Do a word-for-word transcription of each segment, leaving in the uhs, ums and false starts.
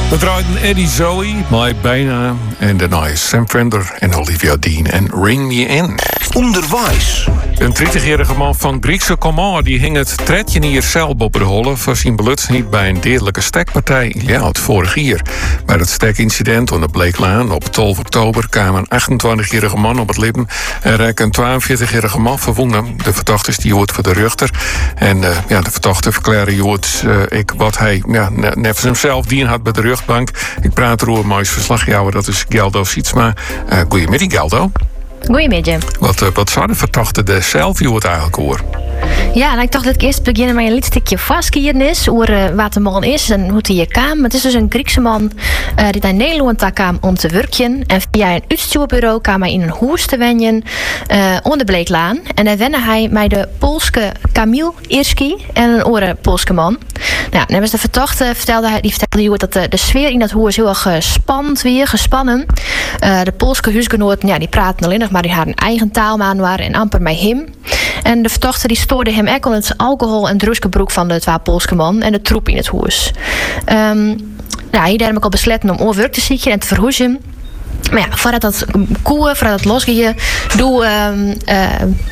We draaiden Eddie Zoe, My Bijna en daarna Sam Fender en Olivia Dean en Ring Me In. Onderwijs. Een dertigjarige man van Griekse komaf die hing het tredje hier zelf op de holle voor zijn belutsing bij een dierlijke stekpartij ja, het vorig jaar. Bij het stekincident op de Bleeklaan op twaalf oktober kwam een achtentwintigjarige man op het lippen en raakte een tweeënveertigjarige man verwonden. De verdachte is die hoort voor de rechter. En uh, ja, de verdachte verklaarde joort uh, ik wat hij ja, nevens hemzelf dien had bij de rechtbank. Ik praat erover met verslagjouwer, dat is Geldo Sietsma. Uh, Goedemiddag, Geldo. Goedemiddag. Wat, uh, wat zou de verdachte de zelf joort eigenlijk hoor? Ja, nou, ik dacht dat ik eerst beginnen met een licht stukje vastgiedenis over uh, wat de man is en hoe hij hier kwam. Het is dus een Griekse man uh, die naar Nederland kwam om te werken. En via een uitstuurbureau kwam hij in een huis te wennen uh, onder de Bleeklaan. En daar wenne hij met de Poolse Kamil Irski en een andere Poolse man. Nou, en de verdachte vertelde hij, die vertelde hoe dat de, de sfeer in dat huis heel erg spannend weer, gespannen. Uh, de Poolse huisgenoten, ja, die praten alleen nog maar, die hadden een eigen taalmaan waren en amper met hem. En de verdachte die stoorde hem ook aan het alcohol- en drugsgebruik van de twee Poolse man en de troep in het huis. Um, nou, hier heb ik al besloten om oorwerk te zieken en te verhoezen. Maar ja, voordat dat koeien, voordat dat losging, doe, um, uh,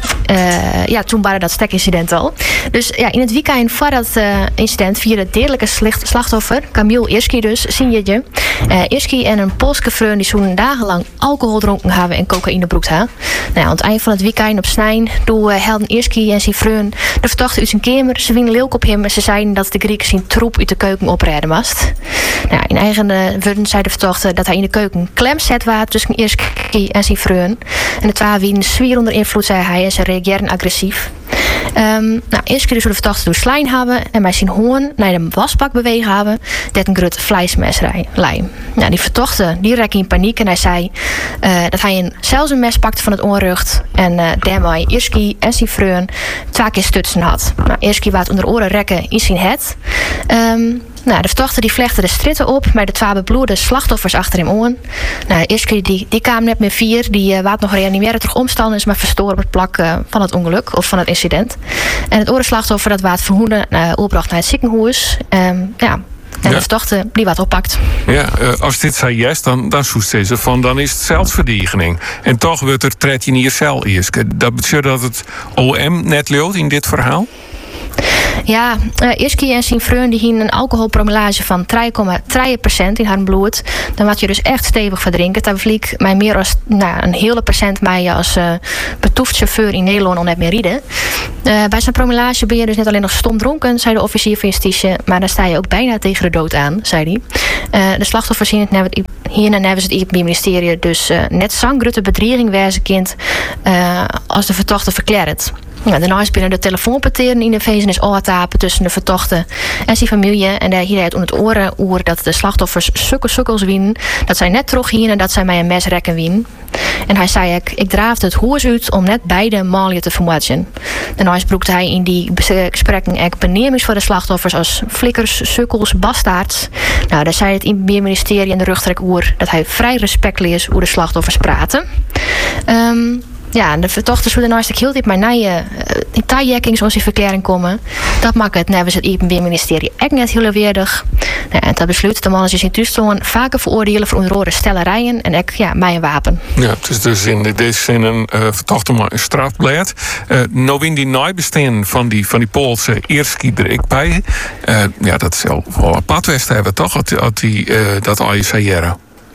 uh, ja, toen waren dat stekincident al. Dus ja, in het weekend voor dat uh, incident vierde het dierlijke slachtoffer, Kamil Irski dus, zie je je. Uh, Irski en een Poolse vriend die zo'n dagenlang alcohol dronken hebben en cocaïne broekt hebben. Nou, aan het eind van het weekend op Snijn doe uh, helden Irski en zijn vriend de verdachte uit zijn kamer. Ze wien leuk op hem en ze zeiden dat de Griek zijn troep uit de keuken oprijden was. Nou, in eigen uh, woorden zei de verdachte dat hij in de keuken klem zet was tussen Irski en zijn vriend. En de twee wien zwier onder invloed, zei hij, en ze reageerden agressief. Um, nou, eerst keer dus de verdachte door slijn hebben en bij zijn hoorn naar de wasbak bewegen hebben, dat een groot vleesmesrij lijn. Nou, die verdachte die raakte in paniek en hij zei uh, dat hij een, zelfs een mes pakte van het onrucht en uh, daarmee Irski en zijn vriend twee keer stutsen had. Nou, Irski waard onder oren rekken in zijn het. Um, Nou, de verdachte die vlechte de stritten op met de twee bebloede slachtoffers achter hem aan. Nou, Irski die, die kwam net met vier, die uh, waard nog reanimeren terug omstaan is, maar verstoren op het plak uh, van het ongeluk of van het incident. En het andere slachtoffer dat waard verhoeden uh, opbracht naar het ziekenhuis. Um, ja. En ja. De verdachte die wat oppakt. Ja, uh, als dit zei yes, dan, dan zoest ze van, dan is het zelfverdediging. En toch wordt er tred je niet cel eerst. Dat betekent dat het O M net loopt in dit verhaal? Ja, uh, Irski en zijn vriend die hadden een alcoholpromillage van drie komma drie procent in haar bloed. Dan wat je dus echt stevig verdrinken. Daar vlieg mij meer als nou, een hele procent mij als uh, betoefd chauffeur in Nederland al net meer rijden. Uh, bij zijn promillage ben je dus net alleen nog stom dronken, zei de officier van justitie, maar dan sta je ook bijna tegen de dood aan, zei hij. Uh, de slachtoffers hier en nevens het I P B-ministerie dus uh, net zo'n grote bedreiging wezen kind uh, als de verdachte verklaart. Ja, daarna is binnen de telefoonparteren in de vezenis oortapen tussen de verdachte en zijn familie. En daar hier het om het oren oer dat de slachtoffers sukke sukkels winnen. Dat zij net terug hier en dat zij mij een mes rekken winnen. En hij zei ik, ik draafde het hoers uit om net beide malen te vermoeden. Daarna broekte hij in die gesprekken ook benemings voor de slachtoffers als flikkers, sukkels, bastaards. Nou, daar zei het in het ministerie en de rugtrek oer dat hij vrij respectloos hoe de slachtoffers praten. Um, Ja, en de verdachte zullen nou heel diep maar naar je in tijjekking zoals die verklaring komen. Dat maakt het nevens het I P B-ministerie echt net heel weerdig. Nou, en dat besluit de mannen in toestaan vaker veroordelen voor onroerde stellerijen en ik ja, mij een wapen. Ja, het is dus in deze zin een uh, verdachte maar een strafblad. Uh, nou in die nabestaan van die, van die Poolse Irski er ik bij. Uh, ja, dat is wel een padwest hebben toch? Dat die, uh, dat al je zei.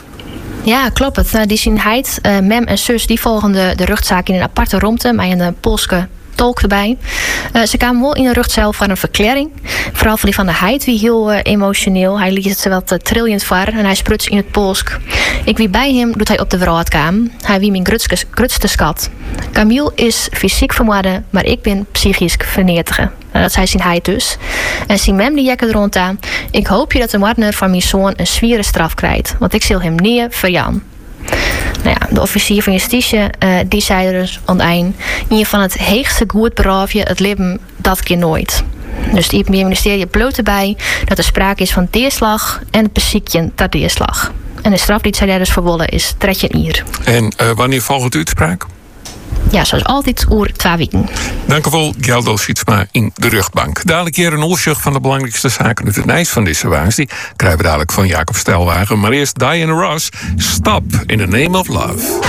Ja, klopt het. Nou, die zien Heid, uh, mem en zus, die volgen de, de rechtszaak in een aparte ruimte met een uh, Poolse tolk erbij. Uh, ze kwamen wel in de rechtszaal voor een verklaring. Vooral voor die van de Heid, wie heel uh, emotioneel. Hij liet het wat uh, trillend voor en hij sprutst in het Pools. Ik wie bij hem doet hij op de verraadkamer. Hij wie mijn grootste schat. Kamil is fysiek vermoeden, maar ik ben psychisch vernietigd. Nou, dat zei zijn Heid dus. En zijn mem die jekke er rond aan. Ik hoop je dat de partner van mijn zoon een zwiere straf krijgt, want ik zal hem neer verjan. Nou ja, de officier van justitie uh, die zei er dus aan het eind. In van het heegste goed beraafje het leven dat keer nooit. Dus het I P B-ministerie bloot erbij dat er sprake is van deerslag en het beziekje tot deerslag. En de straf die zij daar dus verwollen is tredje hier. En uh, wanneer volgt de uitspraak? ja, zoals altijd oer twee weken. Dank u wel, Geldo Sietsma in de rugbank. Dadelijk hier een oorzicht van de belangrijkste zaken uit het nieuws van deze waas. Die krijgen we dadelijk van Jacob Stelwagen. Maar eerst Diana Ross, Stop in the Name of Love.